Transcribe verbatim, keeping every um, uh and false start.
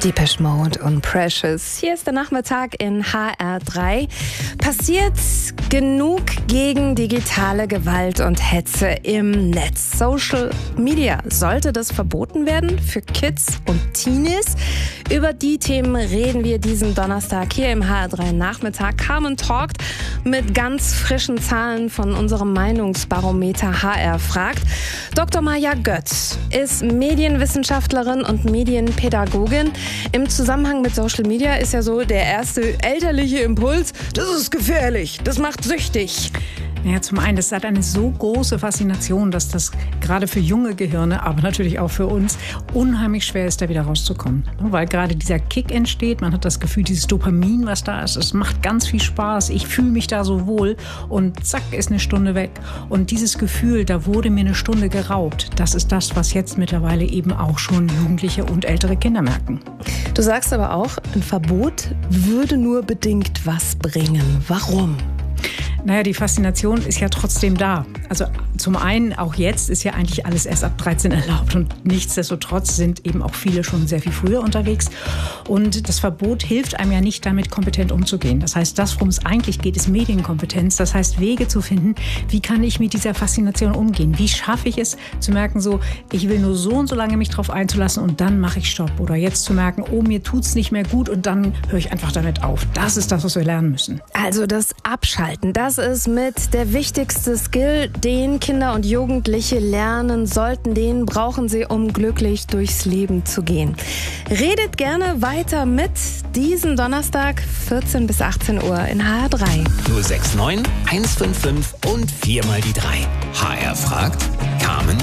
Depeche Mode und Precious. Hier ist der Nachmittag in H R drei. Passiert genug gegen digitale Gewalt und Hetze im Netz? Social Media, sollte das verboten werden für Kids und Teenies? Über die Themen reden wir diesen Donnerstag hier im H R drei Nachmittag. Carmen talkt mit ganz frischen Zahlen von unserem Meinungsbarometer H R fragt. Doktor Maja Gött ist Medienwissenschaftlerin und Medienpädagogin. Im Zusammenhang mit Social Media ist ja so der erste elterliche Impuls: Das ist gefährlich, das macht süchtig. Ja, zum einen, das hat eine so große Faszination, dass das gerade für junge Gehirne, aber natürlich auch für uns, unheimlich schwer ist, da wieder rauszukommen. Weil gerade dieser Kick entsteht, man hat das Gefühl, dieses Dopamin, was da ist, es macht ganz viel Spaß, ich fühle mich da so wohl und zack, ist eine Stunde weg. Und dieses Gefühl, da wurde mir eine Stunde geraubt, das ist das, was jetzt mittlerweile eben auch schon Jugendliche und ältere Kinder merken. Du sagst aber auch, ein Verbot würde nur bedingt was bringen. Warum? Naja, die Faszination ist ja trotzdem da. Also zum einen, auch jetzt ist ja eigentlich alles erst ab dreizehn erlaubt und nichtsdestotrotz sind eben auch viele schon sehr viel früher unterwegs. Und das Verbot hilft einem ja nicht, damit kompetent umzugehen. Das heißt, das, worum es eigentlich geht, ist Medienkompetenz. Das heißt, Wege zu finden, wie kann ich mit dieser Faszination umgehen? Wie schaffe ich es zu merken, so, ich will nur so und so lange mich drauf einzulassen und dann mache ich Stopp. Oder jetzt zu merken, oh, mir tut's nicht mehr gut und dann höre ich einfach damit auf. Das ist das, was wir lernen müssen. Also das Abschalten, das ist mit der wichtigste Skill, den Kinder und Jugendliche lernen sollten. Den brauchen sie, um glücklich durchs Leben zu gehen. Redet gerne weiter mit diesen Donnerstag vierzehn bis achtzehn Uhr in H R drei. null sechs neun, eins fünf fünf und vier mal die drei. H R fragt, Carmen